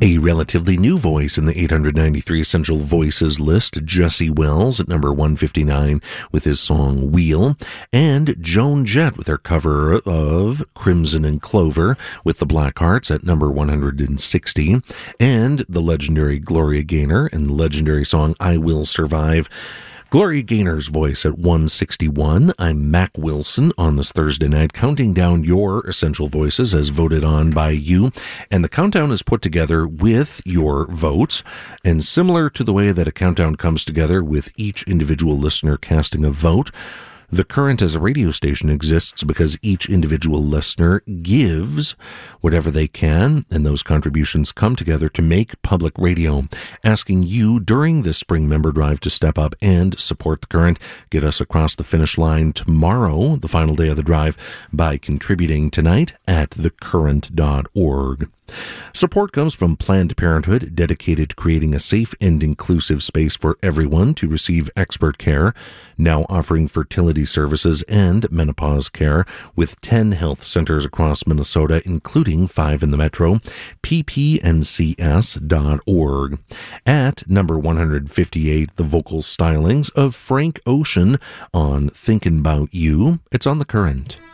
A relatively new voice in the 893 Essential Voices list, Jesse Wells at number 159 with his song Wheel, and Joan Jett with her cover of Crimson and Clover with the Blackhearts at number 160, and the legendary Gloria Gaynor and the legendary song I Will Survive. Gloria Gaynor's voice at 161. I'm Mac Wilson on this Thursday night, counting down your essential voices as voted on by you. And the countdown is put together with your votes. And similar to the way that a countdown comes together with each individual listener casting a vote, The Current as a radio station exists because each individual listener gives whatever they can, and those contributions come together to make public radio. Asking you during this spring member drive to step up and support The Current. Get us across the finish line tomorrow, the final day of the drive, by contributing tonight at thecurrent.org. Support comes from Planned Parenthood, dedicated to creating a safe and inclusive space for everyone to receive expert care, now offering fertility services and menopause care with 10 health centers across Minnesota, including 5 in the metro, ppncs.org. At number 158, the vocal stylings of Frank Ocean on Thinkin' 'Bout You. It's on The Current.